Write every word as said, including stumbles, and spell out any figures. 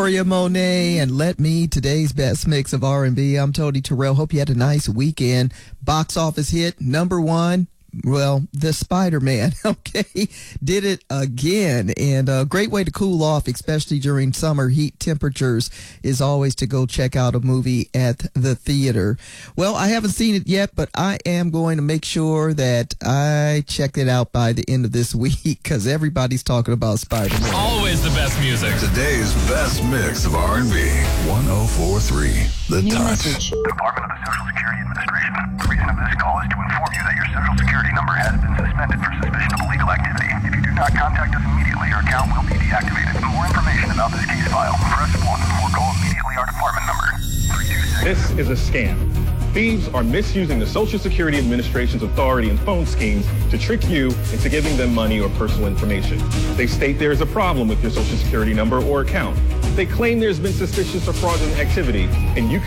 Gloria Monet and Let Me, today's best mix of R and B. I'm Tony Terrell. Hope you had a nice weekend. Box office hit number one. Well, the Spider-Man, okay, did it again. And a great way to cool off, especially during summer heat temperatures, is always to go check out a movie at the theater. Well, I haven't seen it yet, but I am going to make sure that I check it out by the end of this week because everybody's talking about Spider-Man. Always the best music. Today's best mix of R and B. one oh four point three The New Touch. message. Department of the Social Security Administration. The reason of this call is to inform you that your Social Security number has been suspended for suspicion of illegal activity. If you do not contact us immediately, your account will be deactivated. For more information about this case file, press one or call immediately our department number. three two six. This is a scam. Thieves are misusing the Social Security Administration's authority and phone schemes to trick you into giving them money or personal information. They state there is a problem with your Social Security number or account. They claim there's been suspicious or fraudulent activity, and you can